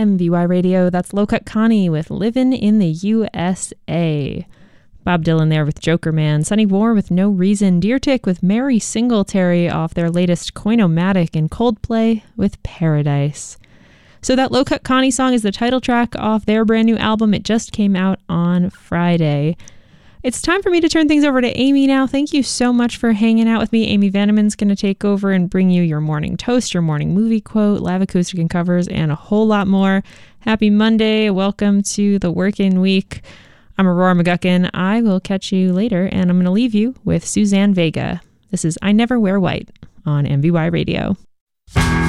MVY Radio. That's Low Cut Connie with Livin' in the USA. Bob Dylan there with Joker Man. Sunny War with No Reason. Deer Tick with Mary Singletary off their latest Coinomatic, and Coldplay with Paradise. So that Low Cut Connie song is the title track off their brand new album. It just came out on Friday. It's time for me to turn things over to Amy now. Thank you so much for hanging out with me. Amy Vanneman's going to take over and bring you your morning toast, your morning movie quote, live acoustic and covers, and a whole lot more. Happy Monday. Welcome to the working week. I'm Aurora McGuckin. I will catch you later, and I'm going to leave you with Suzanne Vega. This is I Never Wear White on MVY Radio.